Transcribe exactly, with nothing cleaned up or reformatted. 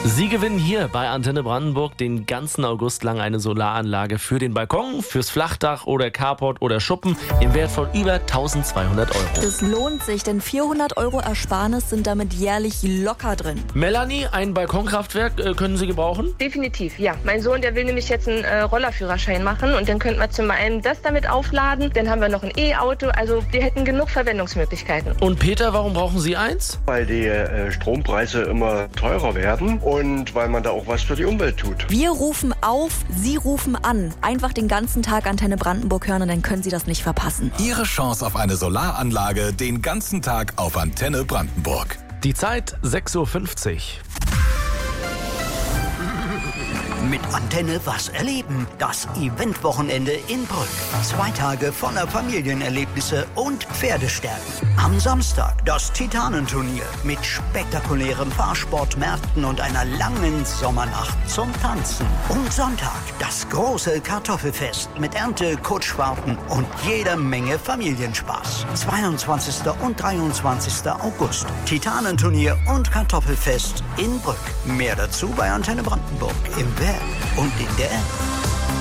Sie gewinnen hier bei Antenne Brandenburg den ganzen August lang eine Solaranlage für den Balkon, fürs Flachdach oder Carport oder Schuppen im Wert von über eintausendzweihundert Euro. Das lohnt sich, denn vierhundert Euro Ersparnis sind damit jährlich locker drin. Melanie, ein Balkonkraftwerk äh, können Sie gebrauchen? Definitiv, ja. Mein Sohn, der will nämlich jetzt einen äh, Rollerführerschein machen und dann könnten wir zum einen das damit aufladen, dann haben wir noch ein E-Auto, also wir hätten genug Verwendungsmöglichkeiten. Und Peter, warum brauchen Sie eins? Weil die äh, Strompreise immer teurer werden und weil man da auch was für die Umwelt tut. Wir rufen auf, Sie rufen an. Einfach den ganzen Tag Antenne Brandenburg hören und dann können Sie das nicht verpassen. Ihre Chance auf eine Solaranlage den ganzen Tag auf Antenne Brandenburg. Die Zeit sechs Uhr fünfzig. Mit Antenne was erleben. Das Eventwochenende in Brück. Zwei Tage voller Familienerlebnisse und Pferdestärken. Am Samstag das Titanenturnier mit spektakulären Fahrsportmärkten und einer langen Sommernacht zum Tanzen. Und Sonntag das große Kartoffelfest mit Ernte, Kutschfahrten und jeder Menge Familienspaß. zweiundzwanzigsten und dreiundzwanzigsten August. Titanenturnier und Kartoffelfest in Brück. Mehr dazu bei Antenne Brandenburg im Web und in der App.